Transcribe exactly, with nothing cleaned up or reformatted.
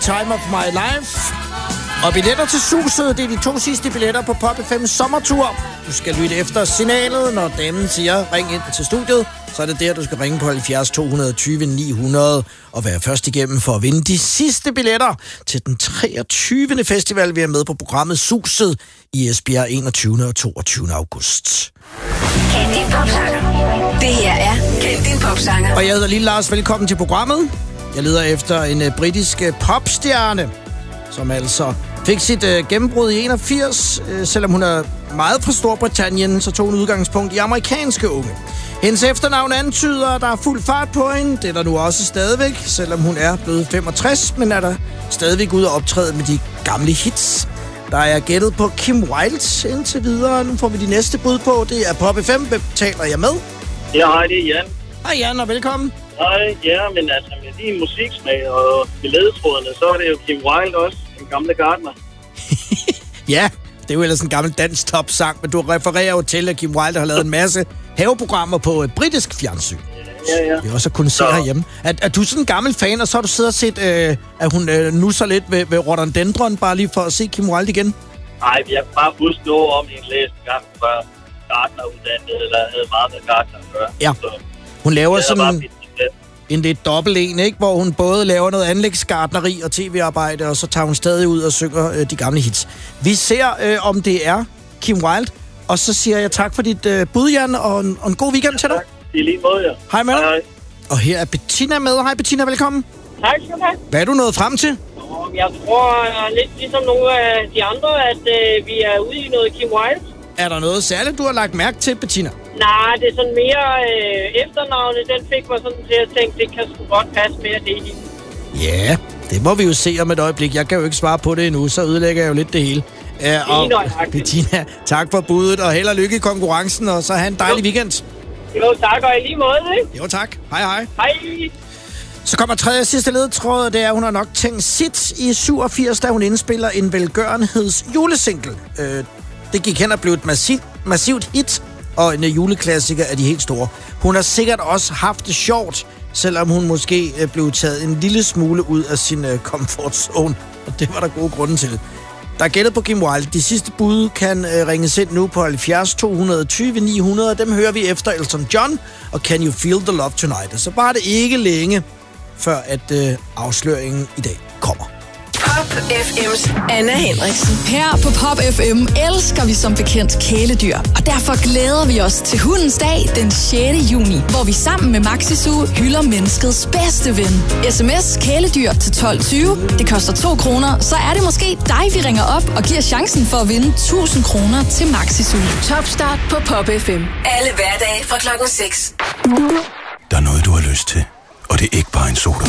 Time of My Life. Og billetter til Suset, det er de to sidste billetter på Pop F M's sommertur. Du skal lytte efter signalet, når damen siger, ring ind til studiet. Så er det der, du skal ringe på halvfjerds to tyve ni hundrede og være først igennem for at vinde de sidste billetter til den treogtyvende festival, vi er med på programmet Suset i Esbjerg enogtyvende og toogtyvende august. Kend din popsanger. Det her er Kend din popsanger. Og jeg hedder Lille Lars, velkommen til programmet. Jeg leder efter en uh, britisk uh, popstjerne, som altså fik sit uh, gennembrud i enogfirs. Uh, selvom hun er meget fra Storbritannien, så tog hun udgangspunkt i amerikanske unge. Hendes efternavn antyder, at der er fuld fart på hende. Det er der nu også stadigvæk, selvom hun er blevet femogtres, men er der stadigvæk ude at optræde med de gamle hits. Der er gættet på Kim Wilde indtil videre. Nu får vi de næste bud på. Det er Pop F M. Hvem taler jeg med? Ja, hej, det er Jan. Hej Jan, og velkommen. Hej, ja, men altså med din musiksmag og med ledetrådene, så er det jo Kim Wilde også, den gamle gartner. Ja, det er jo ellers en gammel dansk topsang, men du refererer jo til, at Kim Wilde har lavet en masse haveprogrammer på et britisk fjernsyn. Ja, ja. Vi har også kunnet se herhjemme. Er, er du sådan en gammel fan, og så har du siddet og set, øh, at hun øh, nusser lidt ved, ved rhododendron, bare lige for at se Kim Wilde igen? Nej, vi har bare husket noget om en læst en gang før gartneruddannet, eller havde meget med gartner før. Ja, hun laver det sådan en lidt dobbelt en, ikke? Hvor hun både laver noget anlægsgartneri og tv-arbejde, og så tager hun stadig ud og synger øh, de gamle hits. Vi ser, øh, om det er Kim Wilde, og så siger jeg tak for dit øh, bud, Jan, og en, og en god weekend ja, til dig. Tak. I lige måde, ja. Hej med dig. Hej. Og her er Bettina med. Hej Bettina, velkommen. Tak skal du have. Hvad er du nået frem til? Jeg tror lidt ligesom nogle af de andre, at øh, vi er ude i noget Kim Wilde. Er der noget særligt, du har lagt mærke til, Bettina? Nej, det er sådan mere øh, efternavnet. Den fik mig sådan til at tænke, det kan sgu godt passe mere det hele. Ja, det må vi jo se om et øjeblik. Jeg kan jo ikke svare på det endnu, så ødelægger jeg jo lidt det hele. Uh, og Bettina, tak for budet, og held og lykke i konkurrencen, og så have en dejlig jo. weekend. Jo, tak, og i lige måde, ikke? Jo, tak. Hej, hej. Hej. Så kommer tredje og sidste ledetråd, og det er, at hun har nok tænkt sit i syvogfirs, da hun indspiller en velgørenheds julesingle. Uh, det gik hen og blev et massivt, massivt hit, og en juleklassiker af de helt store. Hun har sikkert også haft det sjovt, selvom hun måske uh, blev taget en lille smule ud af sin uh, comfort zone, og det var der gode grunde til. Der er gættet på Kim Wilde. De sidste bud kan øh, ringes ind nu på halvfjerds to tyve ni hundrede. Dem hører vi efter Elton John og Can You Feel the Love Tonight. Så bare det ikke længe, før at øh, afsløringen i dag kommer. Pop F M's Anna Henriksen. Her på Pop F M elsker vi som bekendt kæledyr, og derfor glæder vi os til Hundens Dag den sjette juni, hvor vi sammen med Maxi Zoo hylder menneskets bedste ven. S M S kæledyr til tolv tyve. Det koster to kroner, så er det måske dig, vi ringer op og giver chancen for at vinde tusind kroner til Maxi Zoo. Topstart på Pop F M. Alle hverdage fra klokken seks. Der er noget, du har lyst til, og det er ikke bare en sodavand.